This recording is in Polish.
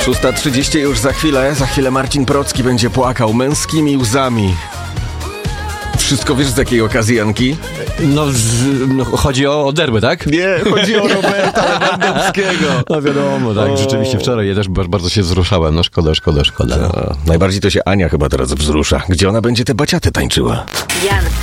6:30 już za chwilę Marcin Procki będzie płakał męskimi łzami. Wszystko wiesz z jakiej okazji, Janki? No, chodzi o derby, tak? Nie, chodzi o Roberta Lewandowskiego. No wiadomo, tak, rzeczywiście wczoraj ja też bardzo się wzruszałem, no szkoda. Najbardziej to się Ania chyba teraz wzrusza. Gdzie ona będzie te baciaty tańczyła? Jan